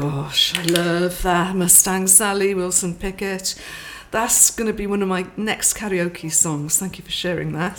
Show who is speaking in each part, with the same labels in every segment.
Speaker 1: Gosh, I love that. Mustang Sally, Wilson Pickett. That's going to be one of my next karaoke songs. Thank you for sharing that.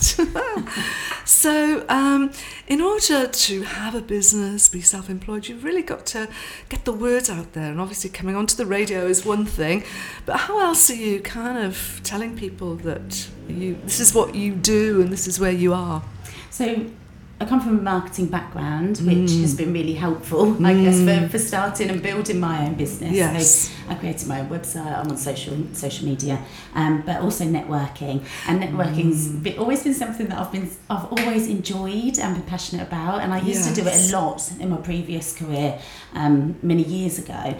Speaker 1: So, in order to have a business, be self-employed, you've really got to get the word out there. And obviously coming onto the radio is one thing, but how else are you kind of telling people that this is what you do and this is where you are?
Speaker 2: So I come from a marketing background, which has been really helpful, I guess, for starting and building my own business.
Speaker 1: Yes.
Speaker 2: So I created my own website, I'm on social media, but also networking. And networking's always been something that I've always enjoyed and been passionate about. And I used to do it a lot in my previous career many years ago.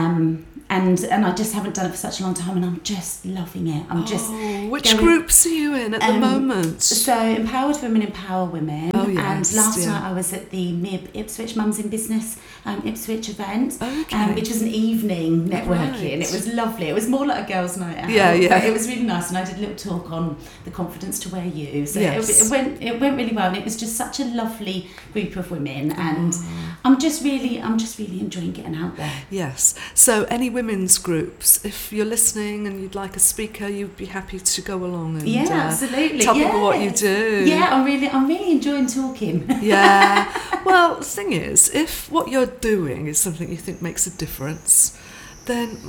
Speaker 2: And I just haven't done it for such a long time, and I'm just loving it.
Speaker 1: Which groups are you in at the moment?
Speaker 2: So Empowered Women Empower Women.
Speaker 1: Oh, yes,
Speaker 2: and last night I was at the MIB Ipswich Mums in Business Ipswich event, which was an evening networking. Right. It was lovely. It was more like a girls' night out. Yeah. But it was really nice, and I did a little talk on the confidence to wear you. So it went really well, and it was just such a lovely group of women, and I'm just really enjoying getting out there.
Speaker 1: Yes. So any women's groups, if you're listening and you'd like a speaker, you'd be happy to go along and
Speaker 2: absolutely.
Speaker 1: Tell people what you do.
Speaker 2: Yeah, I'm really enjoying talking.
Speaker 1: Yeah. Well, the thing is, if what you're doing is something you think makes a difference, then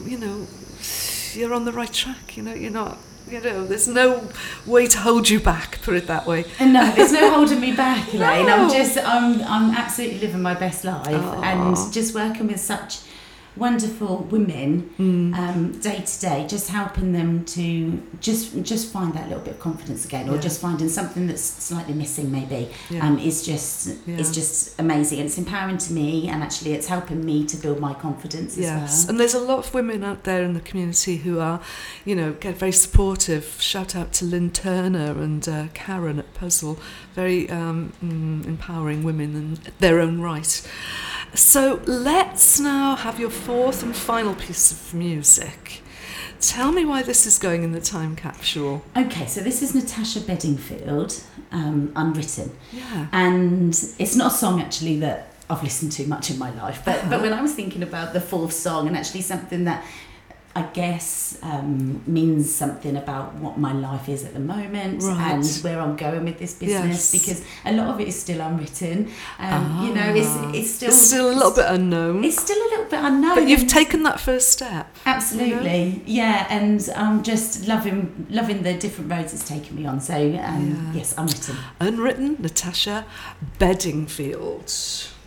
Speaker 1: you're on the right track. You're not. There's no way to hold you back, put it that way.
Speaker 2: No, there's no holding me back, Elaine. No. I'm absolutely living my best life, and just working with such wonderful women day to day, just helping them to just find that little bit of confidence again, or just finding something that's slightly missing maybe, is just amazing, and it's empowering to me, and actually it's helping me to build my confidence as well.
Speaker 1: And there's a lot of women out there in the community who are get very supportive. Shout out to Lynn Turner and Karen at Puzzle, very empowering women in their own right. So let's now have your fourth and final piece of music. Tell me why this is going in the time capsule.
Speaker 2: Okay, so this is Natasha Bedingfield, Unwritten.
Speaker 1: Yeah.
Speaker 2: And it's not a song actually that I've listened to much in my life, but when I was thinking about the fourth song, and actually something that I guess means something about what my life is at the moment, and where I'm going with this business, because a lot of it is still unwritten. It's still
Speaker 1: a little bit unknown.
Speaker 2: It's still a little bit unknown.
Speaker 1: But you've taken that first step.
Speaker 2: Absolutely, yeah, and I'm just loving the different roads it's taken me on. So yes, Unwritten.
Speaker 1: Unwritten, Natasha Bedingfield.